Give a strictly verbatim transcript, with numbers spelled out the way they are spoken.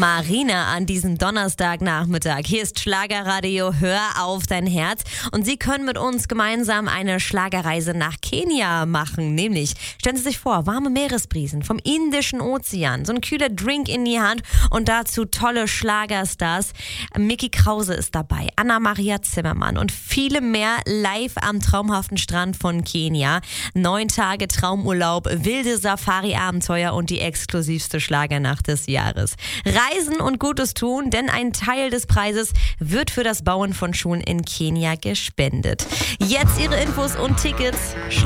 Marina an diesem Donnerstagnachmittag. Hier ist Schlagerradio, hör auf dein Herz. Und Sie können mit uns gemeinsam eine Schlagerreise nach Kenia machen. Nämlich, stellen Sie sich vor, warme Meeresbrisen vom Indischen Ozean, so ein kühler Drink in die Hand und dazu tolle Schlagerstars. Micky Krause ist dabei, Anna-Maria Zimmermann und viele mehr live am traumhaften Strand von Kenia. Neun Tage Traumurlaub, wilde Safari-Abenteuer und die exklusivste Schlagernacht des Jahres. Reisen und Gutes tun, denn ein Teil des Preises wird für das Bauen von Schulen in Kenia gespendet. Jetzt Ihre Infos und Tickets.